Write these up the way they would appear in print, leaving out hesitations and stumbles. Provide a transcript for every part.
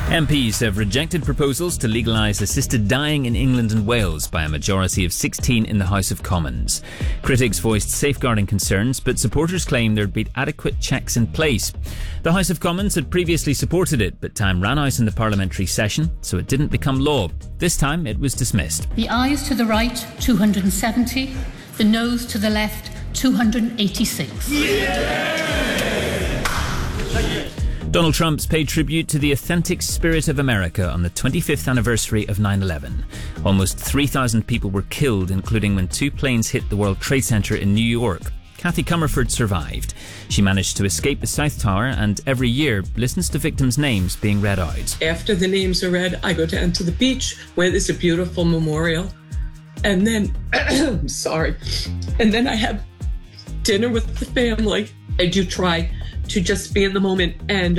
MPs have rejected proposals to legalise assisted dying in England and Wales by a majority of 16 in the House of Commons. Critics voiced safeguarding concerns, but supporters claim there'd be adequate checks in place. The House of Commons had previously supported it, but time ran out in the parliamentary session, so it didn't become law. This time it was dismissed. The ayes to the right, 270. The noes to the left, 286. Donald Trump's paid tribute to the authentic spirit of America on the 25th anniversary of 9/11. Almost 3,000 people were killed, including when 2 planes hit the World Trade Center in New York. Kathy Comerford survived. She managed to escape the South Tower and every year listens to victims' names being read out. After the names are read, I go down to the beach where there's a beautiful memorial. And then, and then I have dinner with the family. I do try to just be in the moment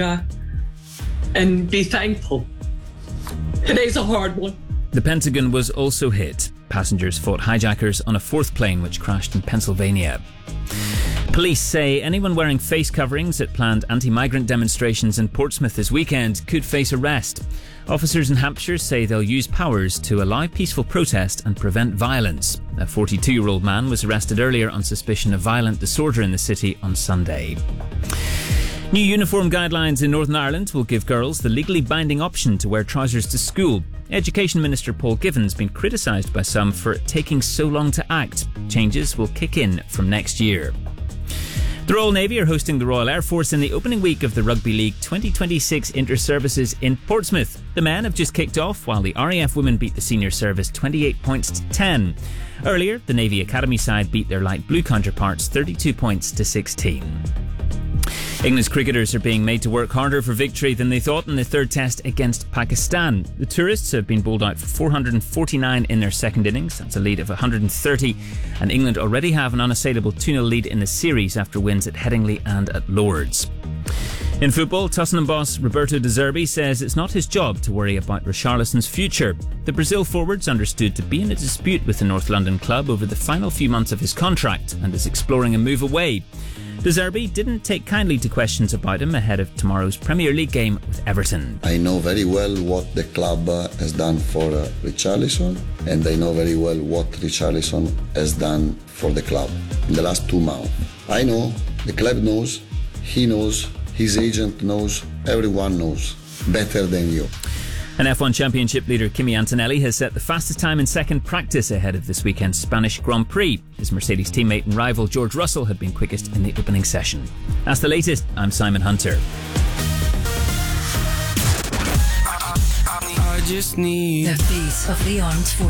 and be thankful. Today's a hard one. The Pentagon was also hit. Passengers fought hijackers on a 4th plane which crashed in Pennsylvania. Police say anyone wearing face coverings at planned anti-migrant demonstrations in Portsmouth this weekend could face arrest. Officers in Hampshire say they'll use powers to allow peaceful protest and prevent violence. A 42-year-old man was arrested earlier on suspicion of violent disorder in the city on Sunday. New uniform guidelines in Northern Ireland will give girls the legally binding option to wear trousers to school. Education Minister Paul Given's been criticised by some for taking so long to act. Changes will kick in from next year. The Royal Navy are hosting the Royal Air Force in the opening week of the Rugby League 2026 Inter-Services in Portsmouth. The men have just kicked off while the RAF women beat the senior service 28 points to 10. Earlier, the Navy Academy side beat their light blue counterparts 32 points to 16. England's cricketers are being made to work harder for victory than they thought in the 3rd test against Pakistan. The tourists have been bowled out for 449 in their second innings. That's a lead of 130. And England already have an unassailable 2-0 lead in the series after wins at Headingley and at Lords. In football, Tottenham boss Roberto De Zerbi says it's not his job to worry about Richarlison's future. The Brazil forward's understood to be in a dispute with the North London club over the final few months of his contract and is exploring a move away. De Zerbi didn't take kindly to questions about him ahead of tomorrow's Premier League game with Everton. I know very well what the club has done for Richarlison, and I know very well what Richarlison has done for the club in the last 2 months. I know, the club knows, he knows, his agent knows, everyone knows, better than you. An F1 Championship leader Kimi Antonelli has set the fastest time in second practice ahead of this weekend's Spanish Grand Prix. His Mercedes teammate and rival George Russell had been quickest in the opening session. That's the latest. I'm Simon Hunter. I just need the beat of the armed forces.